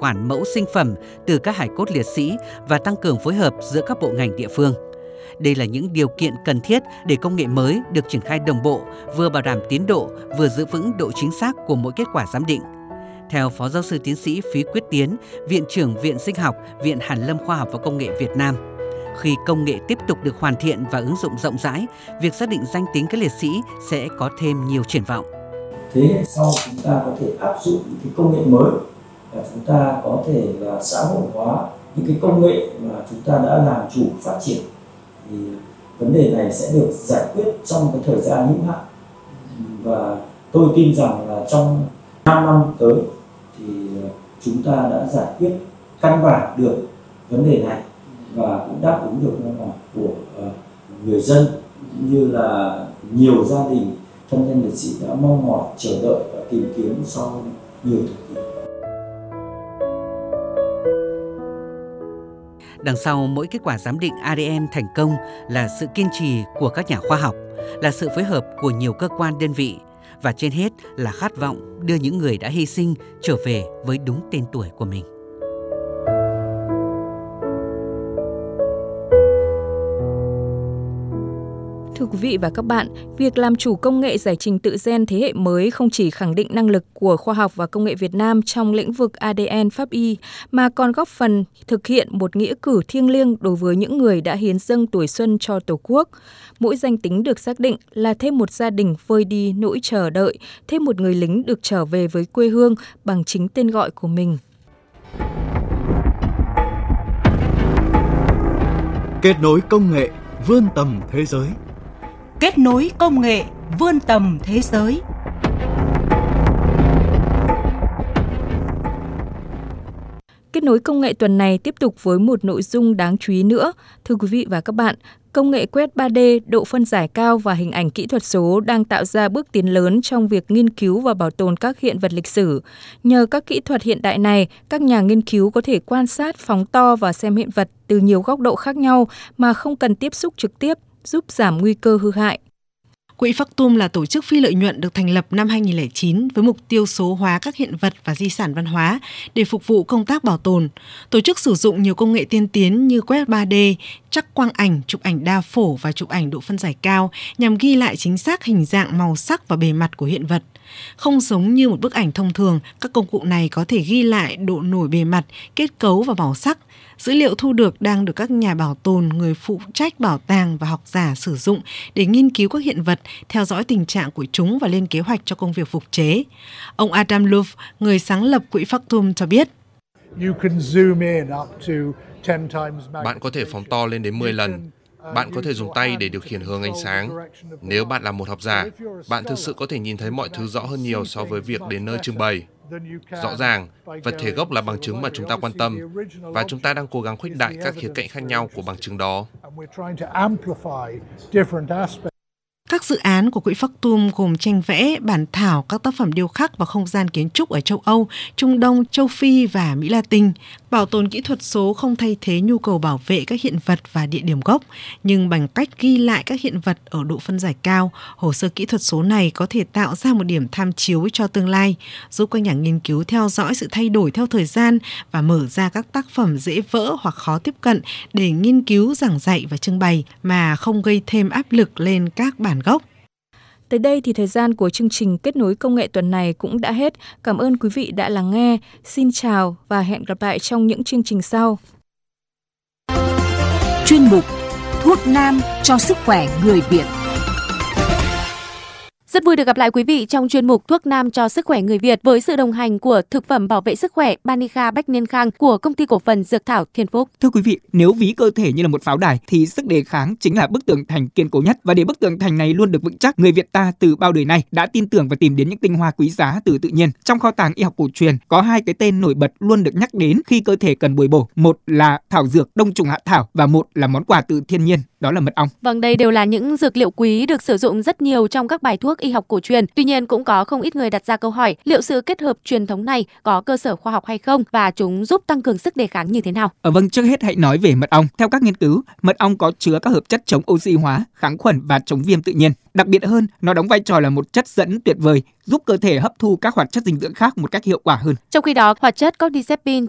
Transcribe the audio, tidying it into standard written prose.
quản mẫu sinh phẩm từ các hài cốt liệt sĩ và tăng cường phối hợp giữa các bộ ngành địa phương. Đây là những điều kiện cần thiết để công nghệ mới được triển khai đồng bộ, vừa bảo đảm tiến độ, vừa giữ vững độ chính xác của mỗi kết quả giám định. Theo Phó Giáo sư Tiến sĩ Phí Quyết Tiến, Viện trưởng Viện Sinh học, Viện Hàn lâm Khoa học và Công nghệ Việt Nam, khi công nghệ tiếp tục được hoàn thiện và ứng dụng rộng rãi, việc xác định danh tính các liệt sĩ sẽ có thêm nhiều triển vọng. Thế hệ sau chúng ta có thể áp dụng những cái công nghệ mới và chúng ta có thể là xã hội hóa những cái công nghệ mà chúng ta đã làm chủ phát triển. Thì vấn đề này sẽ được giải quyết trong cái thời gian hữu hạn, và tôi tin rằng là trong 5 năm tới thì chúng ta đã giải quyết căn bản được vấn đề này và cũng đáp ứng được mong mỏi của người dân, như là nhiều gia đình thân nhân liệt sĩ đã mong mỏi chờ đợi và tìm kiếm sau nhiều thập kỷ. Đằng sau mỗi kết quả giám định ADN thành công là sự kiên trì của các nhà khoa học, là sự phối hợp của nhiều cơ quan đơn vị và trên hết là khát vọng đưa những người đã hy sinh trở về với đúng tên tuổi của mình. Thưa quý vị và các bạn, việc làm chủ công nghệ giải trình tự gen thế hệ mới không chỉ khẳng định năng lực của khoa học và công nghệ Việt Nam trong lĩnh vực ADN pháp y, mà còn góp phần thực hiện một nghĩa cử thiêng liêng đối với những người đã hiến dâng tuổi xuân cho Tổ quốc. Mỗi danh tính được xác định là thêm một gia đình vơi đi nỗi chờ đợi, thêm một người lính được trở về với quê hương bằng chính tên gọi của mình. Kết nối công nghệ vươn tầm thế giới. Kết nối công nghệ vươn tầm thế giới. Kết nối công nghệ tuần này tiếp tục với một nội dung đáng chú ý nữa. Thưa quý vị và các bạn, công nghệ quét 3D, độ phân giải cao và hình ảnh kỹ thuật số đang tạo ra bước tiến lớn trong việc nghiên cứu và bảo tồn các hiện vật lịch sử. Nhờ các kỹ thuật hiện đại này, các nhà nghiên cứu có thể quan sát, phóng to và xem hiện vật từ nhiều góc độ khác nhau mà không cần tiếp xúc trực tiếp, giúp giảm nguy cơ hư hại. Quỹ Factum là tổ chức phi lợi nhuận được thành lập năm 2009 với mục tiêu số hóa các hiện vật và di sản văn hóa để phục vụ công tác bảo tồn. Tổ chức sử dụng nhiều công nghệ tiên tiến như quét 3D, trắc quang ảnh, chụp ảnh đa phổ và chụp ảnh độ phân giải cao nhằm ghi lại chính xác hình dạng, màu sắc và bề mặt của hiện vật. Không giống như một bức ảnh thông thường, các công cụ này có thể ghi lại độ nổi bề mặt, kết cấu và màu sắc. Dữ liệu thu được đang được các nhà bảo tồn, người phụ trách bảo tàng và học giả sử dụng để nghiên cứu các hiện vật, theo dõi tình trạng của chúng và lên kế hoạch cho công việc phục chế. Ông Adam Luf, người sáng lập Quỹ Factum cho biết. Bạn có thể phóng to lên đến 10 lần. Bạn có thể dùng tay để điều khiển hướng ánh sáng. Nếu bạn là một học giả, bạn thực sự có thể nhìn thấy mọi thứ rõ hơn nhiều so với việc đến nơi trưng bày. Rõ ràng, vật thể gốc là bằng chứng mà chúng ta quan tâm, và chúng ta đang cố gắng khuếch đại các khía cạnh khác nhau của bằng chứng đó. Các dự án của Quỹ Factum gồm tranh vẽ, bản thảo, các tác phẩm điêu khắc và không gian kiến trúc ở châu Âu, Trung Đông, châu Phi và Mỹ Latin. Bảo tồn kỹ thuật số không thay thế nhu cầu bảo vệ các hiện vật và địa điểm gốc, nhưng bằng cách ghi lại các hiện vật ở độ phân giải cao, hồ sơ kỹ thuật số này có thể tạo ra một điểm tham chiếu cho tương lai, giúp các nhà nghiên cứu theo dõi sự thay đổi theo thời gian và mở ra các tác phẩm dễ vỡ hoặc khó tiếp cận để nghiên cứu, giảng dạy và trưng bày mà không gây thêm áp lực lên các bản gốc. Tới đây thì thời gian của chương trình Kết nối công nghệ tuần này cũng đã hết. Cảm ơn quý vị đã lắng nghe. Xin chào và hẹn gặp lại trong những chương trình sau. Chuyên mục Thuốc nam cho sức khỏe người Việt. Rất vui được gặp lại quý vị trong chuyên mục Thuốc nam cho sức khỏe người Việt với sự đồng hành của thực phẩm bảo vệ sức khỏe Banica Bách Niên Khang của Công ty Cổ phần Dược thảo Thiên Phúc. Thưa quý vị, nếu ví cơ thể như là một pháo đài thì sức đề kháng chính là bức tường thành kiên cố nhất, và để bức tường thành này luôn được vững chắc, người Việt ta từ bao đời nay đã tin tưởng và tìm đến những tinh hoa quý giá từ tự nhiên. Trong kho tàng y học cổ truyền có hai cái tên nổi bật luôn được nhắc đến khi cơ thể cần bồi bổ, một là thảo dược đông trùng hạ thảo và một là món quà từ thiên nhiên, đó là mật ong. Vâng, đây đều là những dược liệu quý được sử dụng rất nhiều trong các bài thuốc y học cổ truyền. Tuy nhiên cũng có không ít người đặt ra câu hỏi liệu sự kết hợp truyền thống này có cơ sở khoa học hay không và chúng giúp tăng cường sức đề kháng như thế nào? Vâng, trước hết hãy nói về mật ong. Theo các nghiên cứu, mật ong có chứa các hợp chất chống oxy hóa, kháng khuẩn và chống viêm tự nhiên. Đặc biệt hơn, nó đóng vai trò là một chất dẫn tuyệt vời, giúp cơ thể hấp thu các hoạt chất dinh dưỡng khác một cách hiệu quả hơn. Trong khi đó, hoạt chất cordyceps